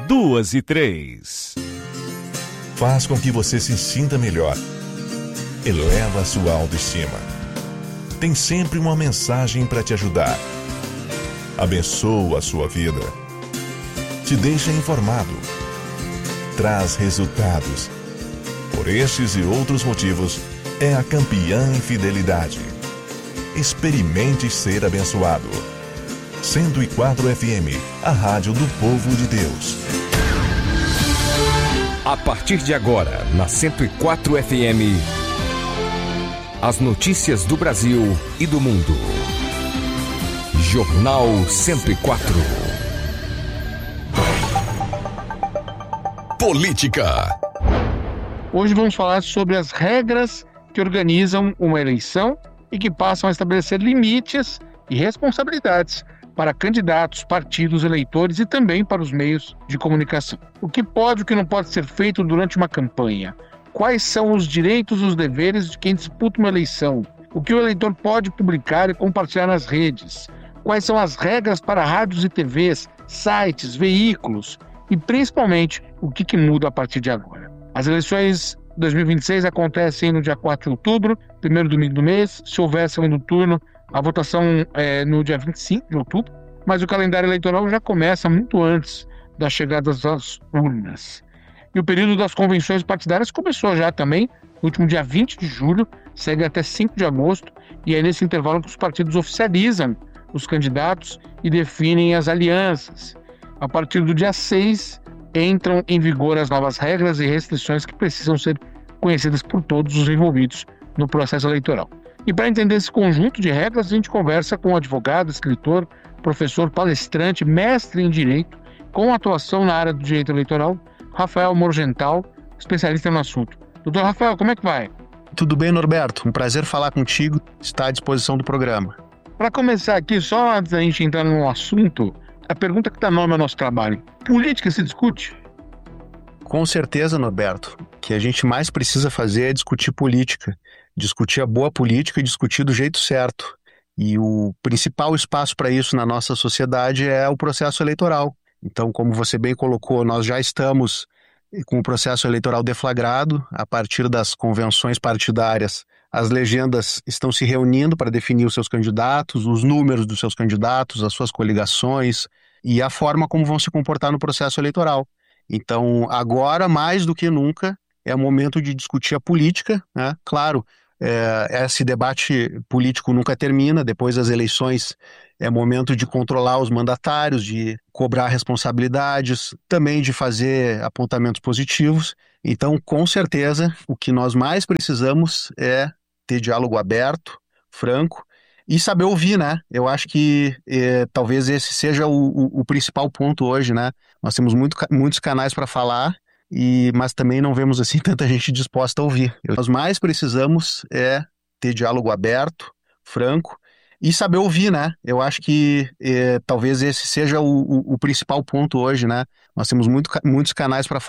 2 e 3. Faz com que você se sinta melhor. Eleva a sua autoestima. Tem sempre uma mensagem para te ajudar. Abençoa a sua vida. Te deixa informado. Traz resultados. Por estes e outros motivos, é a campeã em fidelidade. Experimente ser abençoado. 104 FM, a rádio do povo de Deus. A partir de agora, na 104 FM, as notícias do Brasil e do mundo. Jornal 104. Política. Hoje vamos falar sobre as regras que organizam uma eleição e que passam a estabelecer limites e responsabilidades para candidatos, partidos, eleitores e também para os meios de comunicação. O que pode e o que não pode ser feito durante uma campanha? Quais são os direitos e os deveres de quem disputa uma eleição? O que o eleitor pode publicar e compartilhar nas redes? Quais são as regras para rádios e TVs, sites, veículos? E principalmente, o que muda a partir de agora? As eleições 2026 acontecem no dia 4 de outubro, primeiro domingo do mês. Se houver segundo turno, a votação é no dia 25 de outubro, mas o calendário eleitoral já começa muito antes da chegada das urnas. E o período das convenções partidárias começou já também, no último dia 20 de julho, segue até 5 de agosto, e é nesse intervalo que os partidos oficializam os candidatos e definem as alianças. A partir do dia 6, entram em vigor as novas regras e restrições que precisam ser conhecidas por todos os envolvidos no processo eleitoral. E para entender esse conjunto de regras, a gente conversa com um advogado, escritor, professor, palestrante, mestre em Direito, com atuação na área do Direito Eleitoral, Rafael Morgenthal, especialista no assunto. Doutor Rafael, como é que vai? Tudo bem, Norberto? Um prazer falar contigo, está à disposição do programa. Para começar aqui, só antes da gente entrar no assunto, a pergunta que dá nome ao nosso trabalho: política se discute? Com certeza, Norberto. O que a gente mais precisa fazer é discutir política. Discutir a boa política e discutir do jeito certo. E o principal espaço para isso na nossa sociedade é o processo eleitoral. Então, como você bem colocou, nós já estamos com o processo eleitoral deflagrado. A partir das convenções partidárias, as legendas estão se reunindo para definir os seus candidatos, os números dos seus candidatos, as suas coligações e a forma como vão se comportar no processo eleitoral. Então, agora, mais do que nunca, é o momento de discutir a política, né? Claro, esse debate político nunca termina. Depois das eleições é momento de controlar os mandatários, de cobrar responsabilidades, também de fazer apontamentos positivos. Então, com certeza, o que nós mais precisamos é ter diálogo aberto, franco e saber ouvir, né? Eu acho que talvez esse seja o principal ponto hoje, né? Nós temos muitos canais para falar, mas também não vemos assim tanta gente disposta a ouvir. O que nós mais precisamos é ter diálogo aberto, franco e saber ouvir, né? Eu acho que talvez esse seja o principal ponto hoje, né? Nós temos muitos canais para falar.